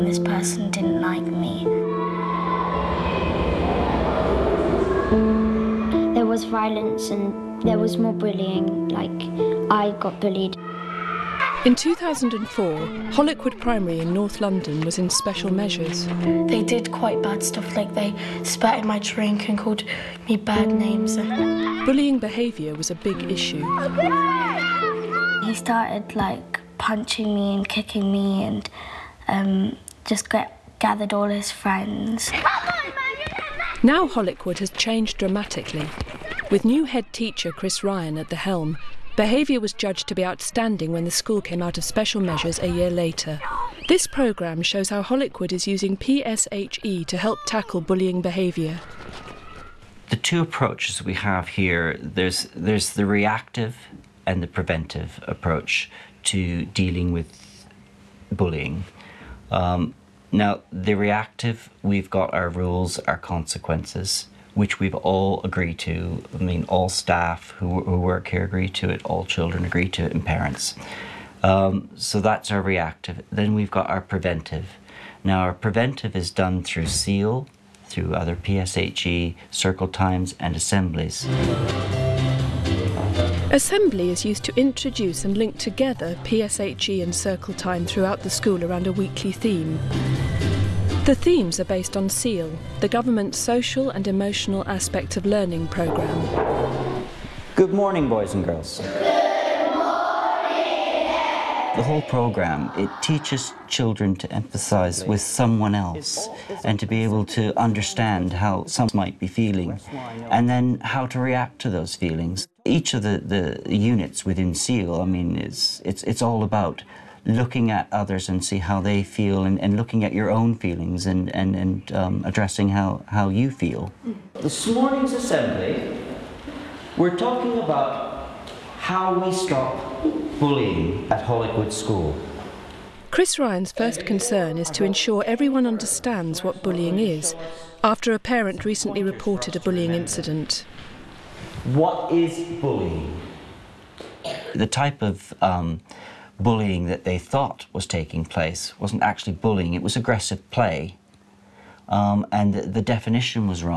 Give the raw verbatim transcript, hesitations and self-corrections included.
This person didn't like me. There was violence and there was more bullying, like I got bullied. In two thousand four, Holwickwood Primary in North London was in special measures. They did quite bad stuff, like they spat in my drink and called me bad names. Bullying behaviour was a big issue. He started like punching me and kicking me and um, just get, gathered all his friends. Now Holwickwood has changed dramatically. With new head teacher Chris Ryan at the helm, behaviour was judged to be outstanding when the school came out of special measures a year later. This programme shows how Holwickwood is using P S H E to help tackle bullying behaviour. The two approaches we have here, there's, there's the reactive and the preventive approach to dealing with bullying. Um, now, the reactive, we've got our rules, our consequences, which we've all agreed to. I mean, all staff who, who work here agree to it, all children agree to it, and parents. Um, so that's our reactive. Then we've got our preventive. Now, our preventive is done through SEAL, through other P S H E, circle times, and assemblies. Assembly is used to introduce and link together P S H E and circle time throughout the school around a weekly theme. The themes are based on SEAL, the government's social and emotional aspect of learning programme. Good morning, boys and girls. Good morning. The whole programme, it teaches children to empathise with someone else and to be able to understand how someone might be feeling and then how to react to those feelings. Each of the, the units within SEAL, I mean, it's, it's, it's all about looking at others and see how they feel and, and looking at your own feelings and, and, and um, addressing how, how you feel. This morning's assembly, we're talking about how we stop bullying at Holwickwood School. Chris Ryan's first concern is to ensure everyone understands what bullying is, after a parent recently reported a bullying incident. What is bullying? The type of um, bullying that they thought was taking place wasn't actually bullying, it was aggressive play. Um, and the, the definition was wrong.